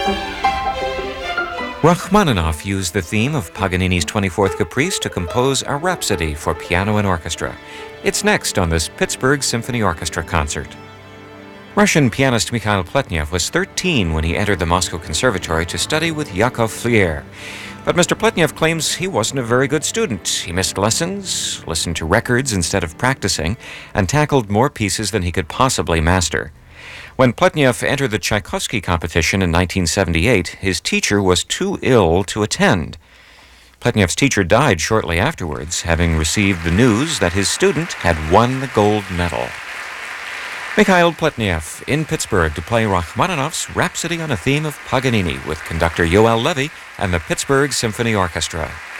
Rachmaninoff used the theme of Paganini's 24th Caprice to compose a rhapsody for piano and orchestra. It's next on this Pittsburgh Symphony Orchestra concert. Russian pianist Mikhail Pletnev was 13 when he entered the Moscow Conservatory to study with Yakov Flier. But Mr. Pletnev claims he wasn't a very good student. He missed lessons, listened to records instead of practicing, and tackled more pieces than he could possibly master. When Pletnev entered the Tchaikovsky competition in 1978, his teacher was too ill to attend. Pletnev's teacher died shortly afterwards, having received the news that his student had won the gold medal. Mikhail Pletnev in Pittsburgh to play Rachmaninoff's Rhapsody on a theme of Paganini with conductor Yoel Levy and the Pittsburgh Symphony Orchestra.